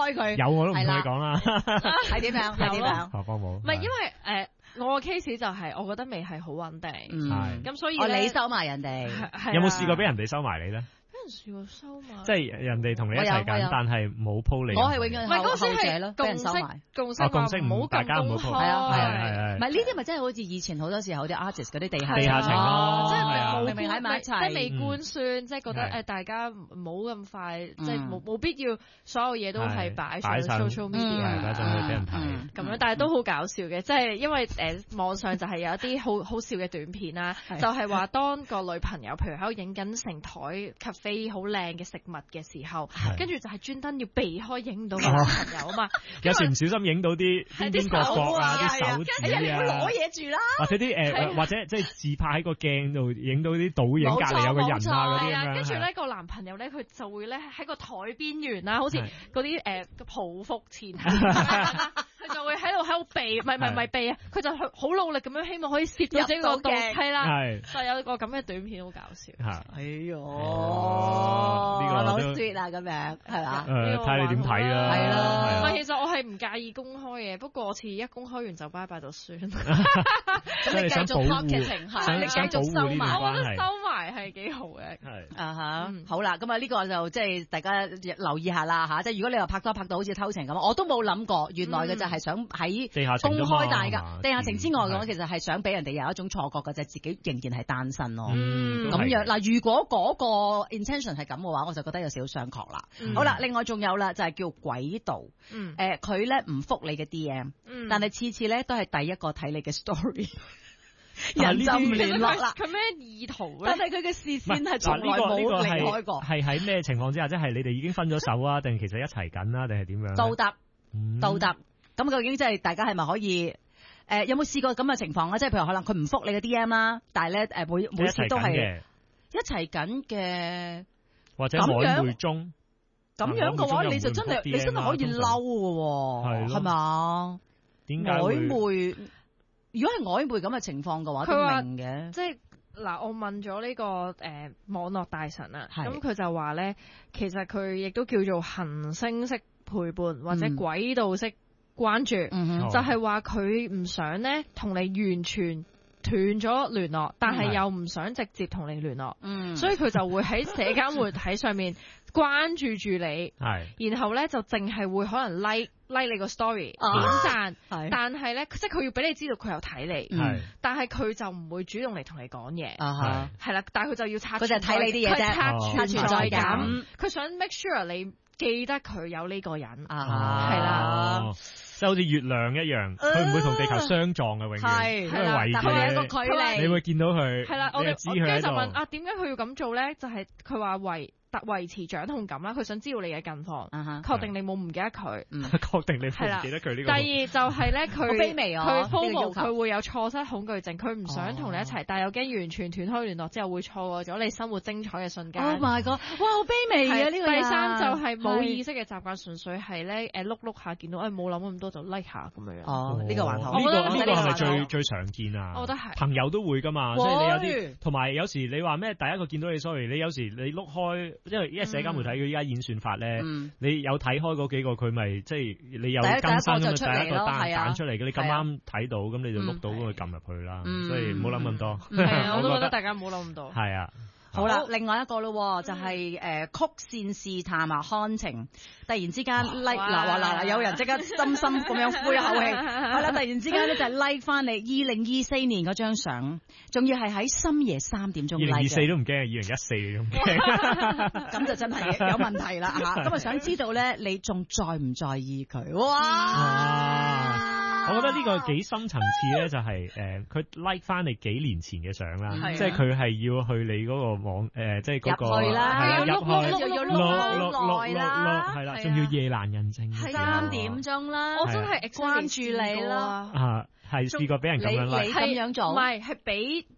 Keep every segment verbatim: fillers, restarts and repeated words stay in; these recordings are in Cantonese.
開佢。 有我都唔同你講啦。 係點樣？係點樣？ 何方冇？ 唔係因為誒。我個 case 就係我覺得未係好穩定， 嗯， 咁所以我你收埋人哋， 有冇試過俾人哋收埋你咧？ 俾人試過收埋， 即係人哋同你一齊緊，但係冇鋪你。 我係永遠後後者咯，俾人收埋。 共識共識唔好大家唔好鋪， 係啊係係唔係呢啲咪真係好似以前好多時候啲 artist 嗰啲地下地下情咯， 即係明明喺埋一齊， 即係未官宣，即係覺得誒大家唔好咁快，即係冇冇必要所有嘢都係擺上 social media， 擺上去俾人睇咁樣，但係都好搞笑嘅，即係因為誒網上就係有一啲好好笑嘅短片啦，就係話當個女朋友譬如喺度影緊成台 cafe 好靚嘅食物嘅時候，跟住就係專登要避開影到個男朋友啊嘛， 有時唔小心影到啲邊邊角角啊，啲手指啊， 攞嘢住啦， 或者啲誒或者即係自拍喺個鏡度影到啲倒影隔離有個人啊嗰啲咁樣， 跟住咧個男朋友咧佢就會咧喺個台邊緣啦，好似嗰啲誒個匍匐前行，佢就會喺度喺度避，唔係唔係唔係避啊，佢就好努力咁樣希望可以攝到整個鏡，係啦，就有個咁嘅短片好搞笑， 哎呦， 呢個好 sweet 啊咁樣係嘛？ 誒睇你點睇啦， 係咯， 唔係其實我係唔介意公開嘅，不過我次一公開完就拜拜就算。 即係你想保護， 想你繼續收埋， 我覺得收埋係幾好嘅。 係啊嚇，好啦，咁啊呢個就即係大家留意下啦嚇，即係如果你話拍拖拍到好似偷情咁，我都冇諗過，原來嘅就係想喺公開大家地下情之外嘅話，其實係想俾人哋有一種錯覺嘅，就係自己仍然係單身咯。咁樣嗱，如果嗰個 intention 係咁嘅話，我就覺得有少少商榷啦。好啦，另外仲有啦，就係叫軌道。誒，佢咧唔覆你嘅 D M，但係次次咧都係第一個睇你嘅 story。人就唔聯絡啦。 佢咩意圖咧？ 但係佢嘅視線係從來冇離開過。 係喺咩情況之下？即係你哋已經分咗手啊？定其實一齊緊啊？定係點樣？ 都得，都得。咁究竟即係大家係咪可以？誒，有冇試過咁嘅情況啊？即係譬如可能佢唔覆你嘅 D M 啦，但係咧誒每每次都係一齊緊嘅， 或者曖昧中。 咁樣嘅話，你就真係你真係可以嬲嘅，係嘛？ 點解曖昧？如果係曖昧咁嘅情況嘅話，都明嘅。 即係嗱，我問咗呢、這個誒、呃、網絡大神啊，咁佢就話咧，其實佢亦都叫做行星式陪伴或者軌道式關注，嗯、就係話佢唔想咧同你完全斷咗聯絡，但係又唔想直接同你聯絡，嗯、所以佢就會喺社交媒體上面關注住你，然後咧就淨係會可能 like like 你個 story 點讚，但係咧即係佢要俾你知道佢有睇你，但係佢就唔會主動嚟同你講嘢，係啦，但係佢就要刷， 佢就係睇你啲嘢啫，刷存在感， 佢想 make sure 你記得佢有呢個人，係啦。 即係好似月亮一樣，佢唔會同地球相撞嘅，永遠，因為圍住佢有一個距離， 你會見到佢。 係啦，我哋我跟住就問啊，點解佢要咁做咧？就係佢話維維持掌控感啦，佢想知道你嘅近況，確定你冇唔記得佢， 確定你冇唔記得佢呢個。 第二就係咧，佢卑微啊， 佢 FOMO 佢會有錯失恐懼症，佢唔想同你一齊，但係又驚完全斷開聯絡之後會錯過咗你生活精彩嘅瞬間。 Oh my god！哇，好卑微啊呢個。 第三就係冇意識嘅習慣，純粹係咧誒碌碌下見到誒冇諗咁多就 like 下咁樣樣。 哦，呢個還好。 呢個呢個係咪最最常見啊？ 我覺得係。 朋友都會㗎嘛，即係你有啲同埋有時你話咩？第一個見到你 sorry，你有時你碌開，因為因為社交媒體佢依家演算法咧，你有睇開嗰幾個佢咪即係你有更新咁第一個單揀出嚟嘅，你咁啱睇到咁你就碌到咁去撳入去啦，所以唔好諗咁多。 係啊，我都覺得大家唔好諗咁多。 係啊。 好啦，另外一個咯，就係誒曲線試探啊，看情，突然之間 like 嗱話嗱嗱，有人即刻深深咁樣呼一口氣，係啦，突然之間咧就 like 翻你二零二四年嗰張相，仲要係喺深夜三點鐘 like 嘅。二零二四都唔驚，二零一四都唔驚，咁就真係有問題啦嚇。咁啊想知道咧，你仲在唔在意佢？哇！ 我覺得呢個幾深層次咧，就係誒佢 like 翻你幾年前嘅相啦，即係佢係要去你嗰個網誒，即係嗰個係啦，入去碌碌碌碌啦，係啦，仲要夜闌人靜， 三點鐘啦， 我真係關注你啦， 啊，係試過俾人咁樣 like， 咁樣做， 唔係係俾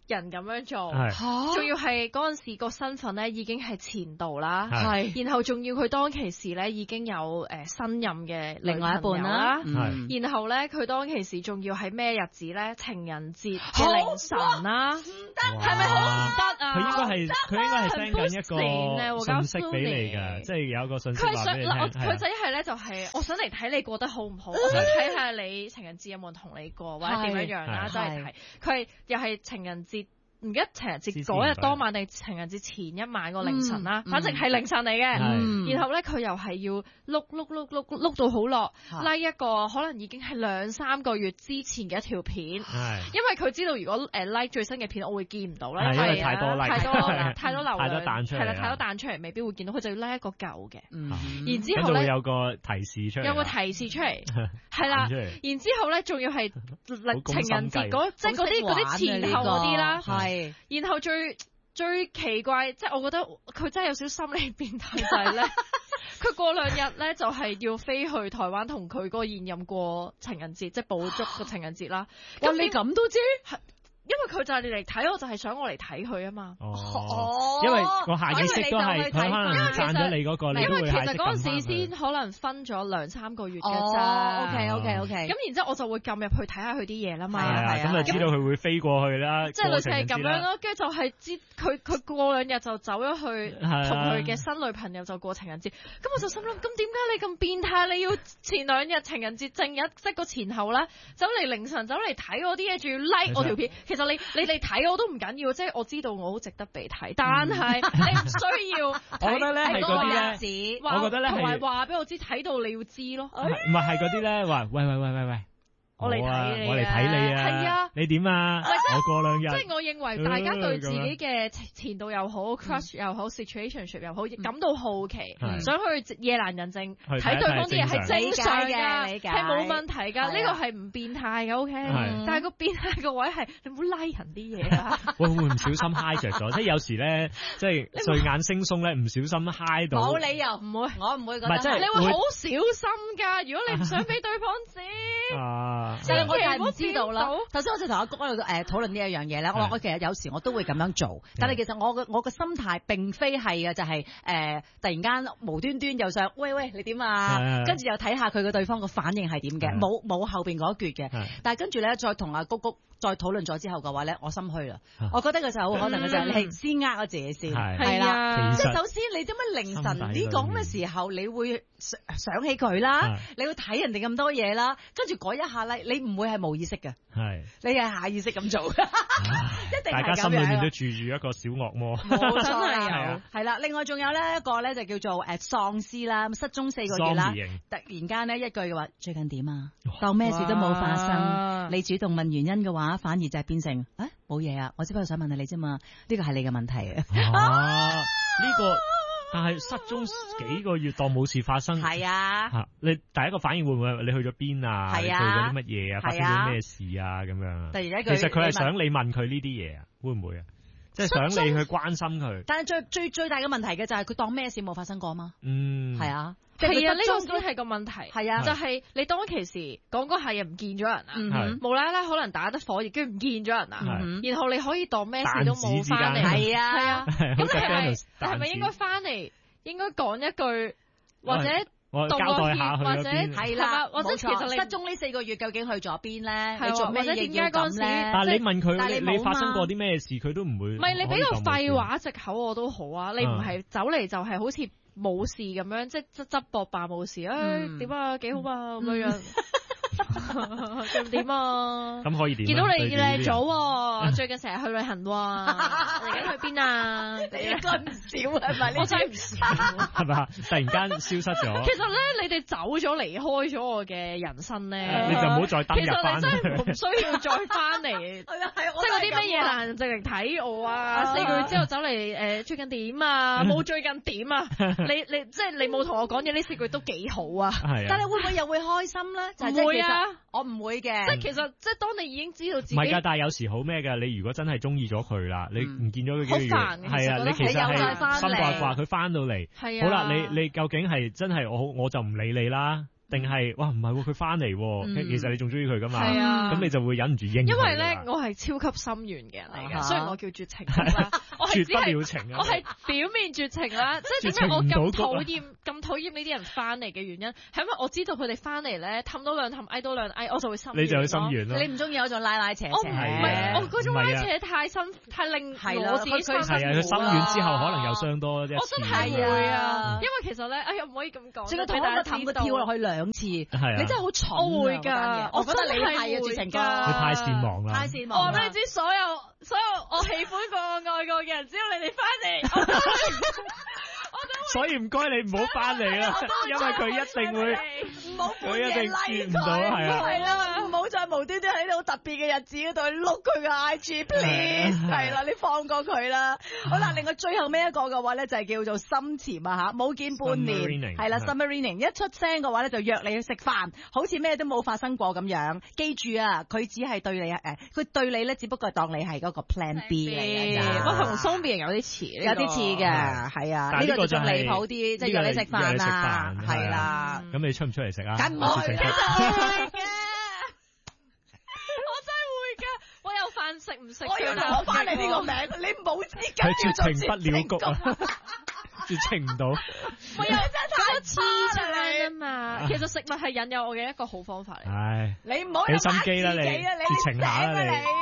人咁樣做，仲要係嗰陣時個身份咧已經係前度啦，係，然後仲要佢當其時咧已經有誒新任嘅另外一半啦，然後咧佢當其時仲要係咩日子咧？情人節嘅凌晨啦，唔得，係咪好唔得啊？ 佢應該係佢應該係 send 緊一個信息俾你㗎，即係有一個信息話俾你聽。 佢就一係咧就係我想嚟睇你過得好唔好，我想睇下你情人節有冇人同你過或者點樣樣啦，都係睇。佢係又係情人節。唔記得情人節嗰日當晚定情人節前一晚個凌晨啦，反正係凌晨嚟嘅。然後咧佢又係要碌碌碌碌碌到好落，拉一個可能已經係兩三個月之前嘅一條片，因為佢知道如果誒 like 最新嘅片，我會見唔到啦，因為太多 like 太多太多流量， 太多彈出嚟， 係啦，太多彈出嚟未必會見到，佢就要拉一個舊嘅。然之後咧有個提示出嚟， 有個提示出嚟，係啦。然之後咧仲要係情人節嗰即係嗰啲嗰啲前後嗰啲啦。係，然後最最奇怪，即係我覺得佢真係有少少心理變態，就係咧，佢過兩日咧就係要飛去台灣同佢個現任過情人節，即係補足個情人節啦。 哇，你咁都知？ 因為佢就係你嚟睇，我就係想我嚟睇佢啊嘛。 哦，因為個下意識都係佢可能賺咗你嗰個，你都會下意識撳返佢。因為其實嗰陣時先可能分咗兩三個月嘅咋。 OK OK OK。 咁然之後我就會撳入去睇下佢啲嘢啦嘛。 係啊，咁就知道佢會飛過去啦。 即係類似係咁樣咯，跟住就係知佢佢過兩日就走咗去同佢嘅新女朋友就過情人節。咁我就心諗，咁點解你咁變態？你要前兩日情人節正日即個前後咧，走嚟凌晨走嚟睇我啲嘢，仲要 like 我條片。其實你你哋睇我都唔緊要，即係我知道我好值得被睇，但係你唔需要。 我覺得咧係嗰啲咧，我覺得咧係同埋話俾我知睇到你要知咯。 唔係係嗰啲咧話，喂喂喂喂喂。 我嚟睇你， 我嚟睇你啊！ 係啊， 你點啊？我過兩日， 即係我認為大家對自己嘅前度又好，crush 又好，situationship 又好，感到好奇，想去夜闌人靜睇對方啲嘢係正常嘅，係冇問題㗎。呢個係唔變態嘅 ，OK。但係個變態個位係你唔好拉人啲嘢啊！ 會唔會唔小心 high 着咗？即係有時咧，即係睡眼惺忪咧，唔小心 high 到。 冇理由唔會，我唔會覺得。 即係你會好小心㗎。如果你唔想俾對方知啊。 但係我係唔知道啦。頭先我就同阿谷喺度誒討論呢一樣嘢咧。我話我其實有時我都會咁樣做，但係其實我嘅我嘅心態並非係嘅，就係誒突然間無端端又想喂喂你點啊？跟住又睇下佢嘅對方個反應係點嘅，冇冇後邊嗰一橛嘅。但係跟住咧再同阿谷谷再討論咗之後嘅話咧，我心虛啦。我覺得嘅就好可能嘅就係你先呃咗自己先，係啦。即係首先你點解凌晨啲講嘅時候你會想起佢啦？你會睇人哋咁多嘢啦，跟住嗰一下咧，你唔會係冇意識嘅，係你係下意識咁做，一定係咁樣。大家心裏面都住住一個小惡魔，冇錯啊，係啦。另外仲有咧一個咧就叫做誒喪屍啦，失蹤四個月啦，突然間咧一句嘅話最近點啊？當咩事都冇發生，你主動問原因嘅話，反而就係變成誒冇嘢啊，我只不過想問下你啫嘛，呢個係你嘅問題啊。呢個。但係失蹤幾個月當冇事發生，係啊，啊，你第一個反應會唔會你去咗邊啊？係啊，你做咗啲乜嘢啊？發生咗咩事啊？咁樣。突然一句，其實佢係想你問佢呢啲嘢啊，會唔會啊？即係想你去關心佢。但係最最最大嘅問題嘅就係佢當咩事冇發生過嘛？嗯，係啊。 係啊，呢個先係個問題。係啊，就係你當其時講嗰下嘢唔見咗人啊，無啦啦可能打得火熱，跟住唔見咗人啊，然後你可以當咩事都冇翻嚟。係啊，係啊。咁你係係咪應該翻嚟？應該講一句或者道個歉，或者係啦，或者其實你失蹤呢四個月究竟去咗邊咧？你做咩嘢要咁咧？ 但係你問佢，你發生過啲咩事，佢都唔會。 唔係你俾個廢話藉口我都好啊，你唔係走嚟就係好似冇事咁樣，即係執執搏扮冇事，誒點啊幾好啊咁樣樣。咁點啊？咁可以點？見到你靚咗，最近成日去旅行喎，嚟緊去邊啊？你應該唔少係咪？我真係唔少， 係咪啊？突然間消失咗。 其實咧，你哋走咗離開咗我嘅人生咧， 你就唔好再登入翻。 其實你真係唔需要再翻嚟，即係嗰啲乜嘢難直嚟睇我啊！四個月之後走嚟誒，最近點啊？冇最近點啊？你你即係你冇同我講嘢呢四個月都幾好啊！但係會唔會又會開心咧？就係會啊！我唔會嘅，即係其實即係當你已經知道自己唔係㗎，但係有時好咩㗎？你如果真係中意咗佢啦，你唔見咗佢幾個月，係啊，你其實係心掛掛佢翻到嚟，好啦，你你究竟係真係我我就唔理你啦， 定係哇唔係佢翻嚟，其實你仲中意佢噶嘛？ 係啊， 咁你就會忍唔住應。 因為咧，我係超級心軟嘅人嚟嘅，雖然我叫絕情啦，我係絕不了情啊！ 我係表面絕情啦，即係點解我咁討厭咁討厭呢啲人翻嚟嘅原因，係因為我知道佢哋翻嚟咧氹多兩氹，嗌多兩嗌，我就會心軟。 你就會心軟咯。 你唔中意嗰種拉拉扯扯？ 我唔係，我嗰種拉扯太辛太令我自己傷心。 係啊，佢心軟之後可能又傷多一次。 我真係會啊，因為其實咧，哎呀唔可以咁講。 仲要同一個氹佢跳落去兩次，你真係好蠢。 我會㗎， 我覺得你係絕情㗎。 你太善忘啦！ 太善忘。 我話俾你知，所有所有我喜歡過、愛過嘅人，只要你哋翻嚟， 所以唔該你唔好翻嚟啦，因為佢一定會，佢一定見唔到，係啊， 係啦，唔好再無端端喺度特別嘅日子嗰度碌佢嘅 I G，please， 係啦，你放過佢啦。好啦，另外最後尾一個嘅話咧就係叫做深潛啊嚇，冇見半年，係啦 ，submarine 一出聲嘅話咧就約你去食飯，好似咩都冇發生過咁樣。記住啊，佢只係對你誒，佢對你咧只不過係當你係嗰個 plan B 嚟嘅咋。 我同 Zombie 有啲似， 有啲似嘅，係啊，呢個就離譜啲，即係約你食飯啊，係啦。 咁你出唔出嚟食啊？ 梗唔會嘅， 我真係會嘅。我有飯食唔食？ 我要攞翻你呢個名，你冇資格叫做絕情不了谷啊！絕情唔到。 我有真係太黐餐啊嘛。其實食物係引誘我嘅一個好方法嚟。 唉， 你唔好俾心機啦，你絕情下啦你。